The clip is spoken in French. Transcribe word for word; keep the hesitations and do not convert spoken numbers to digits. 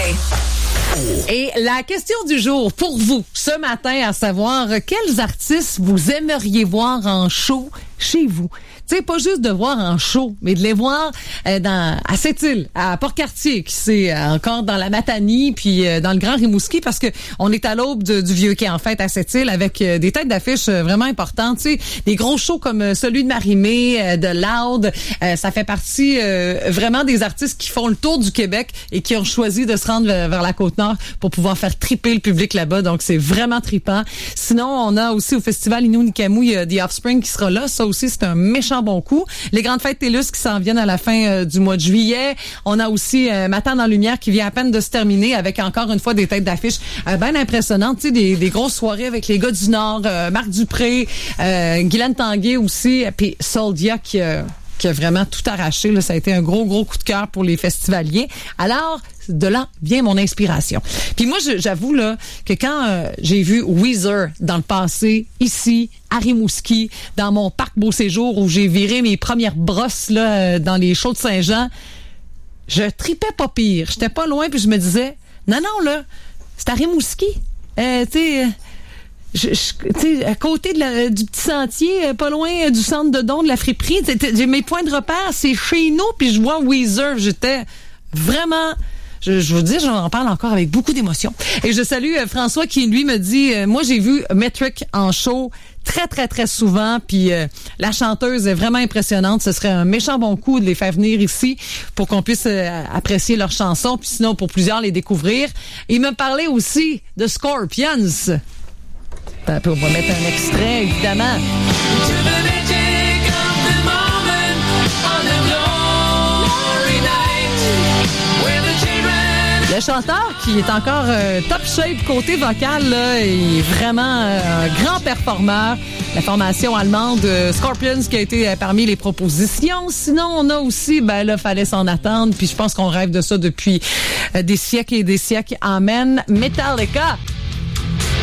Et la question du jour pour vous ce matin, à savoir quels artistes vous aimeriez voir en show chez vous. Tu sais, pas juste de voir en show, mais de les voir euh, dans à Sept-Îles, à Port-Cartier, qui c'est euh, encore dans la Matanie, puis euh, dans le Grand Rimouski, parce que on est à l'aube de, du Vieux-Quai, en fait, à Sept-Îles, avec euh, des têtes d'affiche euh, vraiment importantes. Tu sais, des gros shows comme euh, celui de Marie-Mé, euh, de Loud. Euh, ça fait partie euh, vraiment des artistes qui font le tour du Québec et qui ont choisi de se rendre vers, vers la Côte-Nord pour pouvoir faire triper le public là-bas. Donc, c'est vraiment trippant. Sinon, on a aussi au Festival Innu Nikamou, il y a The Offspring qui sera là. Ça aussi, c'est un méchant bon coup. Les grandes fêtes TELUS qui s'en viennent à la fin euh, du mois de juillet. On a aussi euh, Matin dans Lumière qui vient à peine de se terminer avec encore une fois des têtes d'affiche euh, bien impressionnantes. Tu sais, des, des grosses soirées avec les gars du Nord, euh, Marc Dupré, euh, Guylaine Tanguay aussi, puis Soldia qui euh, qui a vraiment tout arraché. Là, ça a été un gros, gros coup de cœur pour les festivaliers. Alors, de là vient mon inspiration. Puis moi, je, j'avoue là que quand euh, j'ai vu Weezer dans le passé, ici, à Rimouski, dans mon parc Beau Séjour, où j'ai viré mes premières brosses là dans les Chauds de Saint-Jean, je tripais pas pire. J'étais pas loin, puis je me disais, non, non, là, c'est à Rimouski. Euh, tu sais... Je, je, t'sais, à côté de la, du petit sentier, pas loin du centre de don de la friperie, j'ai mes points de repère, c'est chez nous, puis je vois Weezer. J'étais vraiment... Je, je vous dis, j'en parle encore avec beaucoup d'émotion. Et je salue euh, François qui, lui, me dit, euh, moi, j'ai vu Metric en show très, très, très souvent, puis euh, la chanteuse est vraiment impressionnante. Ce serait un méchant bon coup de les faire venir ici pour qu'on puisse euh, apprécier leurs chansons, puis sinon, pour plusieurs, les découvrir. Il me parlait aussi de Scorpions. On va mettre un extrait, évidemment. Le chanteur qui est encore euh, top shape côté vocal, là, est vraiment euh, un grand performeur. La formation allemande euh, Scorpions qui a été euh, parmi les propositions. Sinon, on a aussi, ben là, fallait s'en attendre. Puis je pense qu'on rêve de ça depuis euh, des siècles et des siècles. Amen. Metallica.